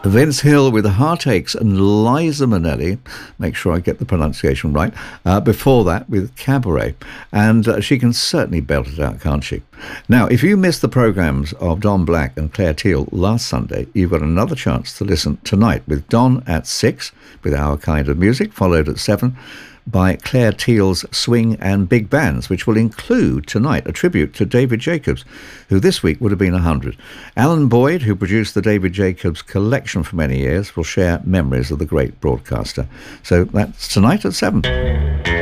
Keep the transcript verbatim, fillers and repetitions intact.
Vince Hill with Heartaches and Liza Minnelli, make sure I get the pronunciation right, uh, before that with Cabaret. And uh, she can certainly belt it out, can't she? Now, if you missed the programmes of Don Black and Claire Teal last Sunday, you've got another chance to listen tonight with Don at six, with Our Kind of Music, followed at seven by Claire Teal's Swing and Big Bands, which will include tonight a tribute to David Jacobs, who this week would have been one hundred. Alan Boyd, who produced the David Jacobs collection for many years, will share memories of the great broadcaster. So that's tonight at seven.